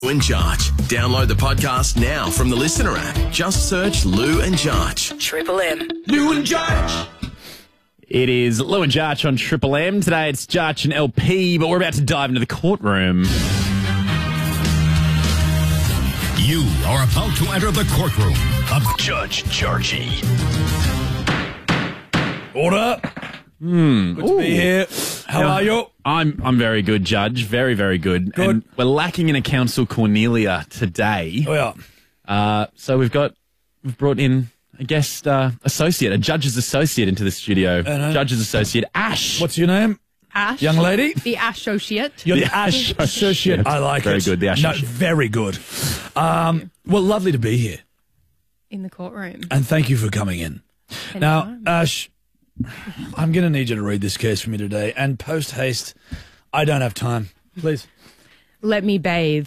Lou and Jarch. Download the podcast now from the Listener app. Just search Lou and Jarch. Triple M. Lou and Jarch. It is Lou and Jarch on Triple M. Today it's Jarch and LP, but we're about to dive into the courtroom. You are about to enter the courtroom of Judge Jarchy. Order. Good to be here. How are you? I'm very good, Judge. Very, very good. Good. And we're lacking in a counsel Cornelia today. Oh, yeah. So we've brought in a guest associate, a judge's associate into the studio. Judge's associate, Ash. What's your name? Ash. Young lady? The Associate. You're The the Ash Associate. Associate. I like Very it. good, the Ash No, Associate. very good. Well, lovely to be here. In the courtroom. And thank you for coming in. Now, Ash, I'm going to need you to read this case for me today. And post haste, I don't have time. Please. Let me bathe.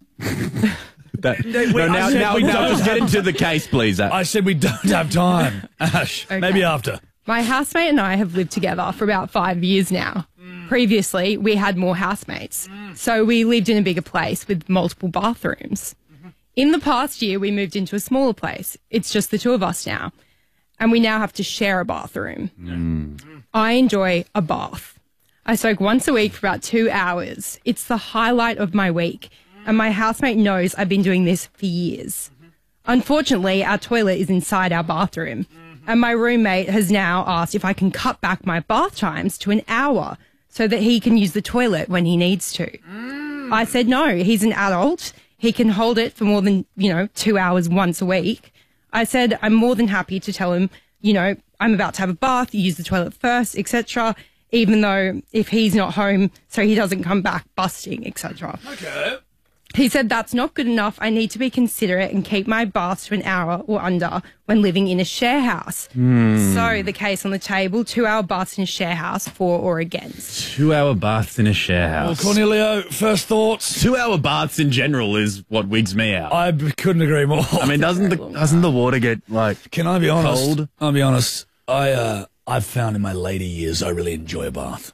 Now just get into the case, please. I said we don't have time. Ash, Okay. maybe after. My housemate and I have lived together for about 5 years now. Previously, we had more housemates. So we lived in a bigger place with multiple bathrooms. In the past year, we moved into a smaller place. It's just the two of us now. And we now have to share a bathroom. I enjoy a bath. I soak once a week for about 2 hours. It's the highlight of my week. And my housemate knows I've been doing this for years. Unfortunately, our toilet is inside our bathroom. And my roommate has now asked if I can cut back my bath times to an hour so that he can use the toilet when he needs to. I said no, he's an adult. He can hold it for more than, 2 hours once a week. I said I'm more than happy to tell him, I'm about to have a bath, use the toilet first, etc., even though if he's not home, so he doesn't come back busting, etc. Okay. He said that's not good enough. I need to be considerate and keep my baths to an hour or under when living in a share house. So the case on the table, 2 hour baths in a share house, for or against. 2 hour baths in a share Well, house. Cornelio, first thoughts. 2 hour baths in general is what wigs me out. I couldn't agree more. I mean, doesn't the water get Can I be honest? cold? I'll be honest. I've found in my later years I really enjoy a bath.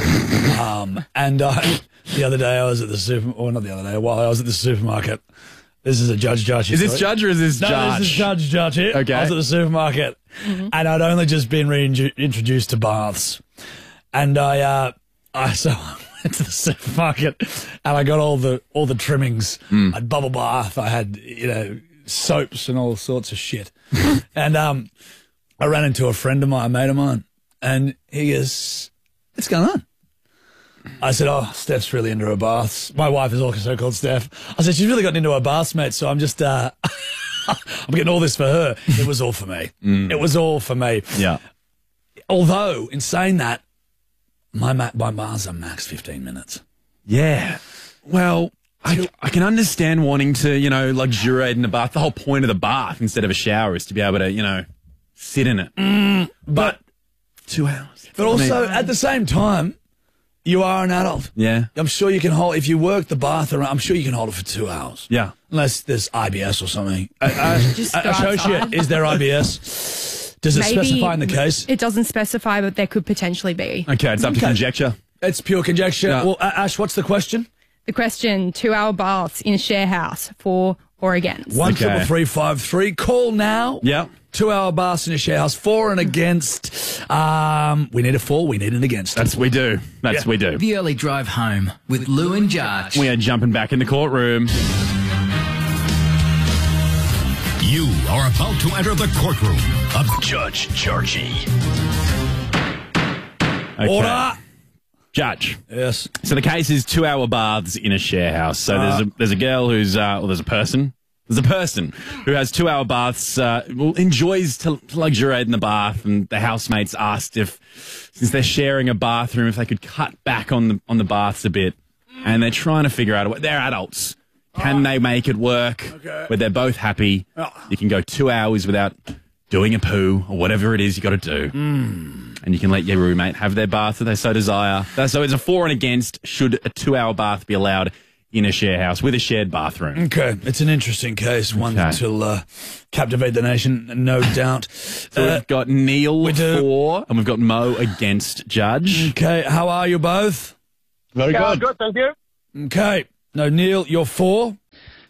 The other day I was at the while I was at the supermarket. This is a Judge Jarchy. Is this Judge or is this Jarch? No, this is Judge Jarchy. Okay. I was at the supermarket and I'd only just been reintroduced to baths. And I went to the supermarket and I got all the trimmings. I had bubble bath, I had, soaps and all sorts of shit. And I ran into a friend of mine, a mate of mine, and he goes, "What's going on?" I said, "Oh, Steph's really into her baths." My wife is also called Steph. I said, "She's really gotten into her baths, mate, so I'm just, I'm getting all this for her." It was all for me. It was all for me. Yeah. Although, in saying that, my baths are max 15 minutes. Yeah. Well, I can understand wanting to, luxuriate in a bath. The whole point of the bath instead of a shower is to be able to, sit in it. But 2 hours. But also, at the same time, you are an adult. Yeah. I'm sure you can hold, if you work the bath around, I'm sure you can hold it for 2 hours. Yeah. Unless there's IBS or something. Just go Associate, outside. is there IBS? Does it specify in the case? It doesn't specify, but there could potentially be. Okay, it's up to conjecture. It's pure conjecture. Yeah. Well, Ash, what's the question? The question, 2 hour baths in a share house, for or against. 13353. Call now. Yeah. 2 hour baths in a share house, for and against. We need a for, we need an against. That's we do. We do. The early drive home with Lou and Jarch. We are jumping back in the courtroom. You are about to enter the courtroom of Judge Jarchy. Okay. Order. Judge. Yes. So the case is 2 hour baths in a share house. So there's a girl who's there's a person. There's a person who has 2 hour baths, enjoys to luxuriate in the bath, and the housemates asked since they're sharing a bathroom, if they could cut back on the baths a bit, and they're trying to figure out a way. They're adults. Can they make it work where they're both happy? You can go 2 hours without doing a poo or whatever it is you got to do. And you can let your roommate have their bath if they so desire. So it's a for and against. Should a 2 hour bath be allowed in a share house with a shared bathroom? Okay, it's an interesting case, one that will captivate the nation, no doubt. So we've got Neil for, and we've got Mo against Judge. Okay, how are you both? Very good. Good, thank you. Okay, no, Neil, you're for.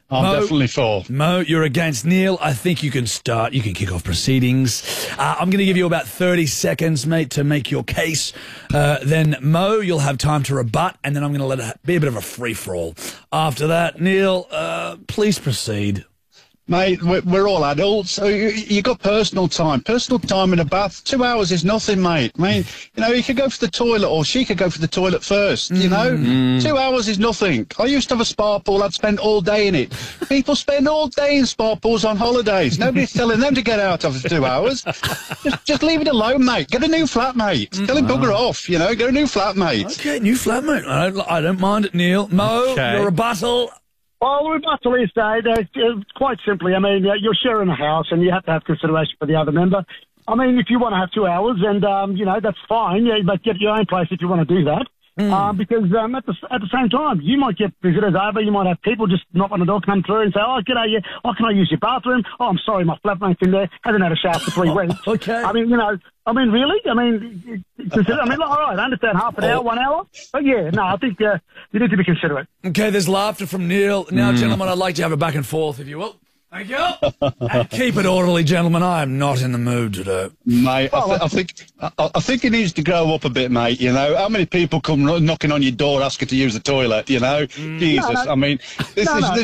I'm Mo, definitely for. Mo, you're against Neil. I think you can start. You can kick off proceedings. I'm going to give you about 30 seconds, mate, to make your case. Then, Mo, you'll have time to rebut, and then I'm going to let it be a bit of a free-for-all. After that, Neil, please proceed. Mate, we're all adults. So you got personal time. Personal time in a bath. 2 hours is nothing, mate. I mean, you know, you could go for the toilet, or she could go for the toilet first, you know? 2 hours is nothing. I used to have a spa pool. I'd spend all day in it. People spend all day in spa pools on holidays. Nobody's telling them to get out after 2 hours. Just leave it alone, mate. Get a new flatmate. Tell him bugger off, you know? Get a new flatmate. Okay, new flatmate. I don't mind it, Neil. Mo, your rebuttal. Well, the rebuttal is quite simply, I mean, you're sharing a house and you have to have consideration for the other member. I mean, if you want to have 2 hours and, you know, that's fine, but get your own place if you want to do that. Because at the same time, you might get visitors over, you might have people just knock on the door, come through and say, oh, g'day, oh, can I use your bathroom? Oh, I'm sorry, my flatmate's in there, hasn't had a shower for 3 weeks. Okay. I mean, you know, really? I mean, all right, I understand half an hour, 1 hour, but yeah, no, I think you need to be considerate. Okay, there's laughter from Neil. Now, gentlemen, I'd like to have a back and forth, if you will. Thank you. And keep it orderly, gentlemen. I am not in the mood today. Mate, I think he needs to grow up a bit, mate, you know. How many people come knocking on your door asking to use the toilet, you know? Jesus, I mean, this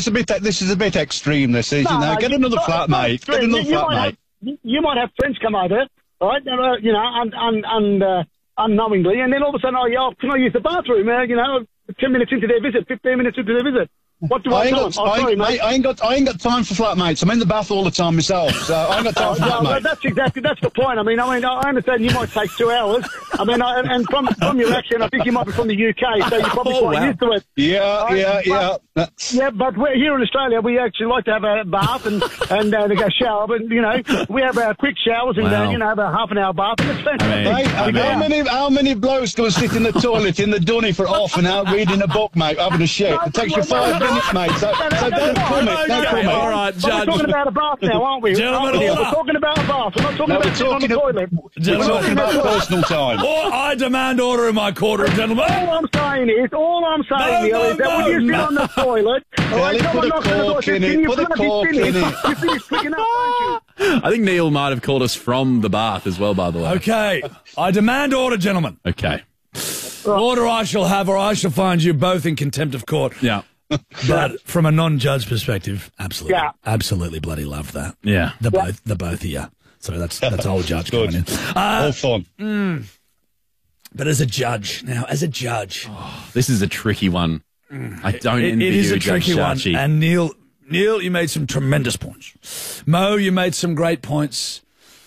is a bit extreme, this is, you know. Get another flatmate. Get another flatmate. You might have friends come over, right, you know, unknowingly, and then all of a sudden, oh, yeah, can I use the bathroom, you know, 10 minutes into their visit, 15 minutes into their visit. What do I tell them? I ain't got time for flatmates. I'm in the bath all the time myself, so I ain't got time for flatmates. That's the point. I mean, I understand you might take 2 hours. I mean, and from your accent, I think you might be from the UK, so you're probably quite used to it. Yeah. Yeah, but we're here in Australia. We actually like to have a bath and to go shower, but you know, we have quick showers and you know, have a half an hour bath. And it's fantastic. How many blokes go and sit in the toilet in the dunny for half an hour reading a book, mate, having a shit? It takes you 5 minutes, mate. So don't come it. Don't come it. All right, Judge. We're talking about a bath now, aren't we? Gentlemen, we're talking about a bath. We're not talking about sitting on the toilet. We're talking about personal time. I demand order in my courtern, gentlemen. All I'm saying, Neil, is that when you sit on the toilet, Put a cork in it. Put a cork in it. You finish quick enough, don't you? I think Neil might have called us from the bath as well, by the way. Okay, I demand order, gentlemen. Okay. Order I shall have, or I shall find you both in contempt of court. Yeah. But from a non-judge perspective, absolutely, Yeah. absolutely bloody love that. Yeah. The both of you. So that's old judge coming in. All fun. But as a judge, This is a tricky one. I don't envy it is you, a tricky Judge one. Sharchi. And Neil, you made some tremendous points. Mo, you made some great points.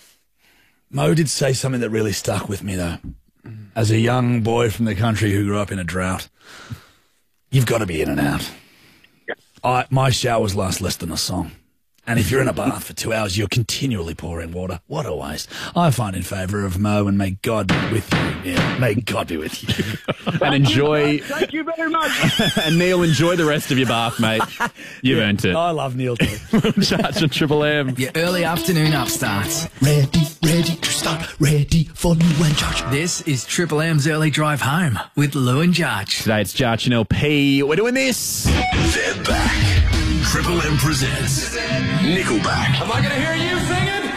Mo did say something that really stuck with me, though. As a young boy from the country who grew up in a drought, you've got to be in and out. My showers last less than a song. And if you're in a bath for 2 hours, you're continually pouring water. What a waste. I find in favour of Mo, and may God be with you, Neil. May God be with you. And enjoy. Thank you very much. And Neil, enjoy the rest of your bath, mate. You've earned it. I love Neil too. Judge on Triple M. Your early afternoon upstarts. Ready to start, ready for Lou and Judge. This is Triple M's early drive home with Lou and Judge. Today it's Judge and LP. We're doing this. They're back. Triple M presents Nickelback. Am I going to hear you singing?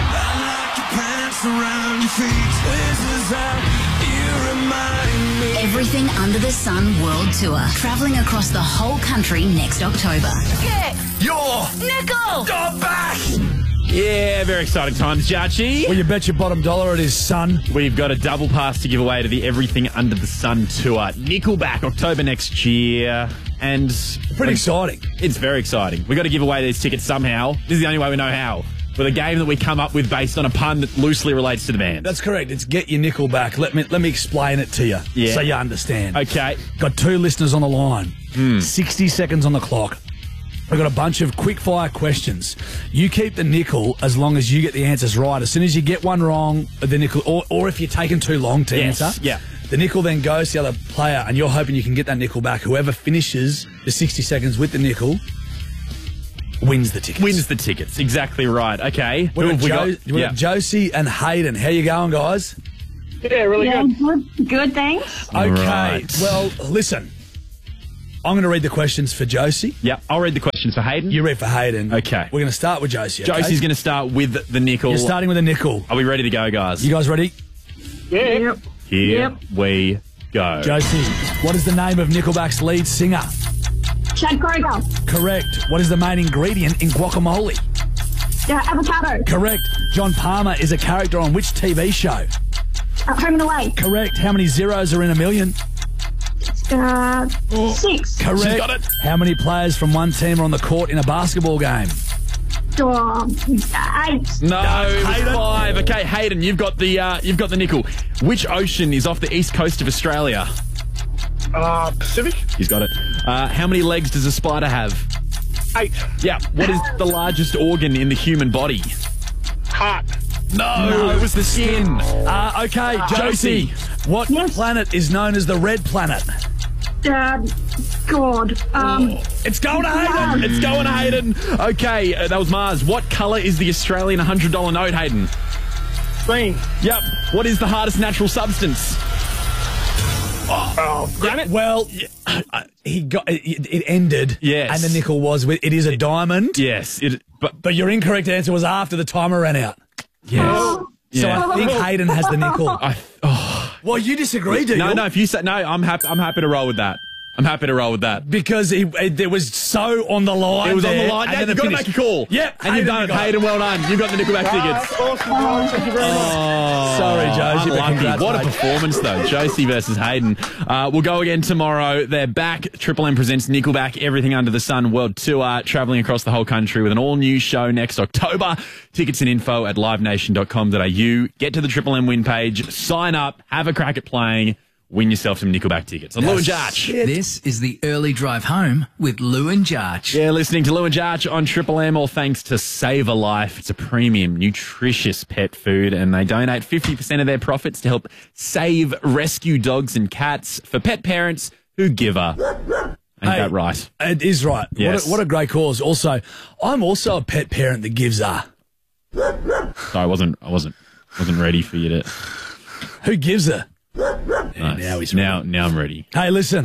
Everything Under the Sun World Tour. Travelling across the whole country next October. You're Nickel! back! Yeah, very exciting times, Judgy. Well, you bet your bottom dollar it is, son. We've got a double pass to give away to the Everything Under the Sun tour. Nickelback, October next year. And Pretty exciting. It's very exciting. We've got to give away these tickets somehow. This is the only way we know how. With a game that we come up with based on a pun that loosely relates to the band. That's correct. It's Get Your Nickel Back. Let me explain it to you so you understand. Okay. Got 2 listeners on the line. 60 seconds on the clock. We've got a bunch of quick-fire questions. You keep the nickel as long as you get the answers right. As soon as you get one wrong, the nickel, or if you're taking too long to answer, the nickel then goes to the other player, and you're hoping you can get that nickel back. Whoever finishes the 60 seconds with the nickel wins the tickets. Wins the tickets. Exactly right. Okay. We've got Josie and Hayden. How you going, guys? Yeah, really good. Good, thanks. Okay. Right. Well, listen. I'm going to read the questions for Josie. Yeah, I'll read the questions for Hayden. You read for Hayden. Okay. We're going to start with Josie. Okay? Josie's going to start with the nickel. You're starting with a nickel. Are we ready to go, guys? You guys ready? Yeah. Here we go. Josie, what is the name of Nickelback's lead singer? Chad Kroeger. Correct. What is the main ingredient in guacamole? Avocado. Correct. John Palmer is a character on which TV show? Home and Away. Correct. How many zeros are in a million? 6. Correct. She's got it. How many players from one team are on the court in a basketball game? 8. No, it was Hayden. 5. Okay, Hayden, you've got the nickel. Which ocean is off the east coast of Australia? Pacific. He's got it. How many legs does a spider have? 8. Yeah. What is the largest organ in the human body? Heart. No, it was the skin. Okay, Josie. What planet is known as the red planet? God. It's going to Hayden. It's going to Hayden. Okay, that was Mars. What colour is the Australian $100 note, Hayden? Green. Yep. What is the hardest natural substance? Granite. Well, he got it ended. Yes. And the nickel was with it is a diamond. Yes. But your incorrect answer was after the timer ran out. Yes. So Yeah. I think Hayden has the nickel. Well, you disagree, do you? No. If you say no, I'm happy to roll with that. I'm happy to roll with that. Because it was so on the line. It was on there, the line. and Yeah, then you've it got to finished. make a call. Yep. And you've done it. Hayden, well done. You've got the Nickelback tickets. That's awesome, guys. Thank you very much. Sorry, Josie, but Unlucky. congrats, What a mate. performance, though. Josie versus Hayden. We'll go again tomorrow. They're back. Triple M presents Nickelback Everything Under the Sun World Tour, travelling across the whole country with an all-new show next October. Tickets and info at livenation.com.au. Get to the Triple M win page, sign up, have a crack at playing, win yourself some Nickelback tickets. I'm Lou and Jarch. This is the early drive home with Lou and Jarch. Yeah, listening to Lou and Jarch on Triple M, all thanks to Save a Life. It's a premium, nutritious pet food, and they donate 50% of their profits to help save rescue dogs and cats for pet parents who give a. Ain't that right? It is right. Yes. What a great cause. Also, I'm also a pet parent that gives a. So I wasn't ready for you to. Who gives a? Nice. Now he's now I'm ready. Hey, listen.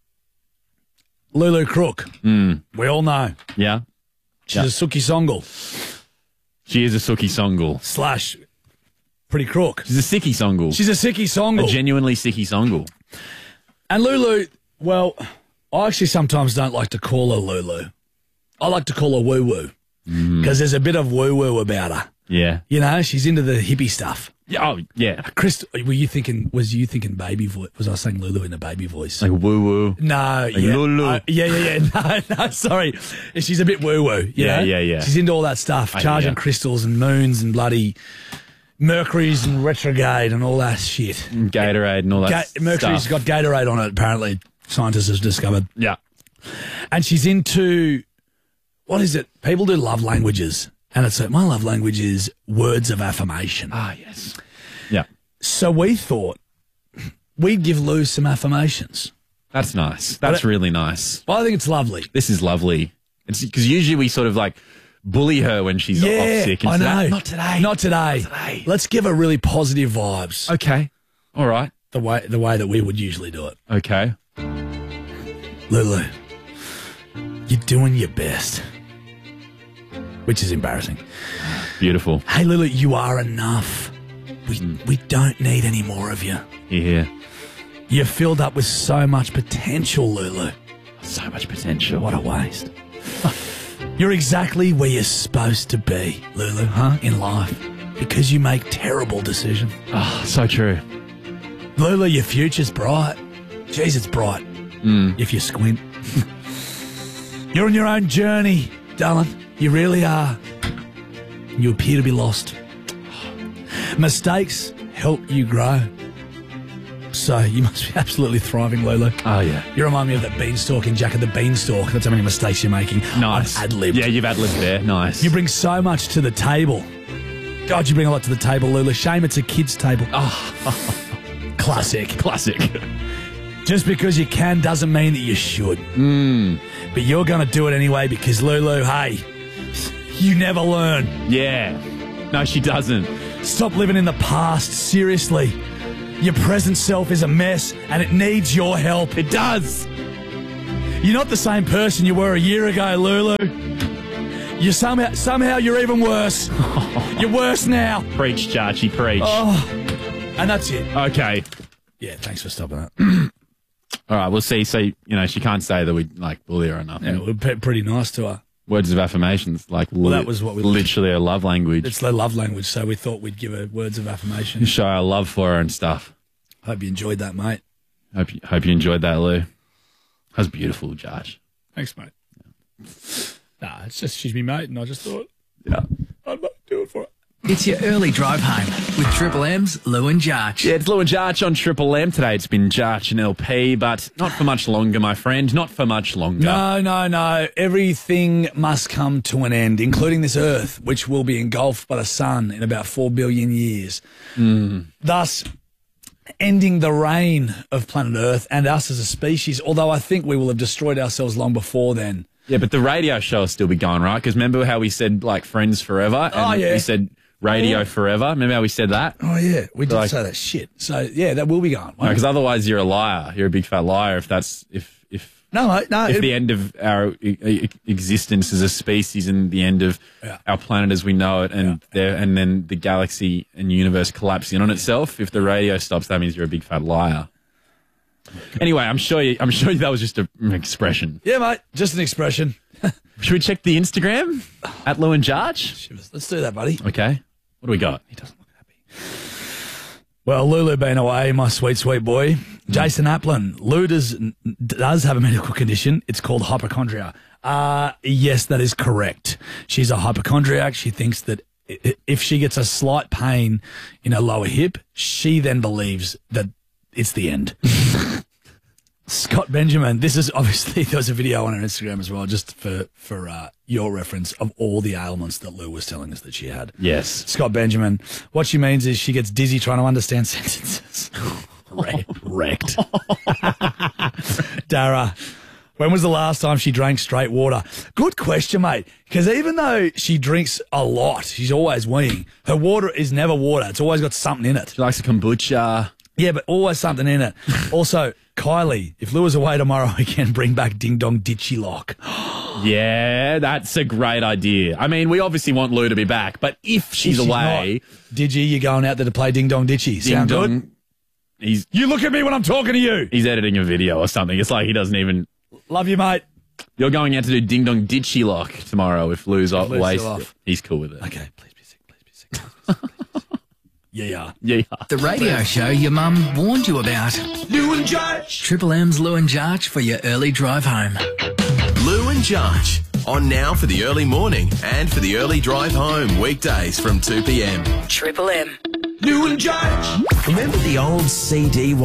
Lulu Crook. We all know. Yeah. She's a Suki Songle. She is a Suki Songle. Slash pretty crook. She's a sicky Songle. She's a Sicky Songle. A genuinely sicky Songle. And Lulu, well, I actually sometimes don't like to call her Lulu. I like to call her Woo Woo. Because there's a bit of woo woo about her. Yeah. You know, she's into the hippie stuff. Yeah. Oh, yeah. Chris, was you thinking baby voice? Was I saying Lulu in a baby voice? Like woo woo. No, Like Lulu. Yeah. No, sorry. She's a bit woo woo. Yeah. She's into all that stuff, charging crystals and moons and bloody Mercury's and retrograde and all that shit. And Gatorade and all that Mercury's stuff. got Gatorade on it, apparently, scientists have discovered. Yeah. And she's into, what is it? People do love languages. And it's like, my love language is words of affirmation. Ah, yes. Yeah. So we thought we'd give Lou some affirmations. That's nice. That's really nice. Well, I think it's lovely. This is lovely. It's because usually we sort of like bully her when she's off sick. And I know. Not today. Not today. Let's give her really positive vibes. Okay. All right. The way that we would usually do it. Okay. Lulu, you're doing your best. Which is embarrassing. Beautiful. Hey, Lulu, you are enough. We don't need any more of you. Yeah. You're filled up with so much potential, Lulu. So much potential. What a waste. You're exactly where you're supposed to be, Lulu, in life. Because you make terrible decisions. Oh, so true. Lulu, your future's bright. Jeez, it's bright. If you squint. You're on your own journey, darling. You really are. You appear to be lost. Mistakes help you grow. So you must be absolutely thriving, Lulu. Oh, yeah. You remind me of that beanstalk in Jack of the Beanstalk. That's how many mistakes you're making. Nice. I've ad-libbed. Yeah, you've ad-libbed there. Nice. You bring so much to the table. God, you bring a lot to the table, Lulu. Shame it's a kid's table. Oh, classic. Classic. Just because you can doesn't mean that you should. But you're going to do it anyway because, Lulu, hey, you never learn. Yeah. No, she doesn't. Stop living in the past. Seriously. Your present self is a mess and it needs your help. It does. You're not the same person you were a year ago, Lulu. You somehow you're even worse. You're worse now. Preach, Jarchi, preach. Oh, and that's it. Okay. Yeah, thanks for stopping that. All right, we'll see. So, you know, she can't say that we, bully her or nothing. Yeah, we're pretty nice to her. Words of affirmations, that was what we literally her love language. It's their love language, so we thought we'd give her words of affirmation. Show our love for her and stuff. Hope you enjoyed that, mate. Hope you enjoyed that, Lou. That's beautiful, Josh. Thanks, mate. Yeah. Nah, it's just she's me mate, and I just thought, yeah, I'd do it for her. It's your early drive home with Triple M's Lou and Jarch. Yeah, it's Lou and Jarch on Triple M. Today it's been Jarch and LP, but not for much longer, my friend. Not for much longer. No. Everything must come to an end, including this Earth, which will be engulfed by the sun in about 4 billion years. Thus, ending the reign of planet Earth and us as a species, although I think we will have destroyed ourselves long before then. Yeah, but the radio show will still be going, right? Because remember how we said, friends forever? And we said radio forever. Remember how we said that? Oh, yeah. We did say that shit. So, yeah, that will be gone. Because otherwise you're a liar. You're a big fat liar if the end of our existence as a species and the end of our planet as we know it and then the galaxy and universe collapse in on itself, if the radio stops, that means you're a big fat liar. Anyway, I'm sure that was just an expression. Yeah, mate, just an expression. Should we check the Instagram at Lou and Jarch? Let's do that, buddy. Okay. What do we got? He doesn't look happy. Well, Lulu been away, my sweet boy. Jason Applin. Lou does have a medical condition. It's called hypochondria. Yes, that is correct. She's a hypochondriac. She thinks that if she gets a slight pain in her lower hip, she then believes that it's the end. Scott Benjamin, this is obviously, there was a video on her Instagram as well, just for your reference of all the ailments that Lou was telling us that she had. Yes. Scott Benjamin, what she means is she gets dizzy trying to understand sentences. Wrecked. Dara, when was the last time she drank straight water? Good question, mate. Because even though she drinks a lot, she's always weeing, her water is never water. It's always got something in it. She likes a kombucha. Yeah, but always something in it. Also, Kylie, if Lou is away tomorrow, we can bring back Ding Dong Ditchy Lock. Yeah, that's a great idea. I mean, we obviously want Lou to be back, but if she's away... Digi, you're going out there to play Ding Dong Ditchy. Sound good? You look at me when I'm talking to you. He's editing a video or something. It's like he doesn't even... Love you, mate. You're going out to do Ding Dong Ditchy Lock tomorrow if Lou's away. He's cool with it. Okay, please be sick. Yeah. The radio show your mum warned you about. Lou and Jarch. Triple M's Lou and Jarch for your early drive home. Lou and Jarch, on now for the early morning and for the early drive home, weekdays from 2 p.m. Triple M. Lou and Jarch. Remember the old CD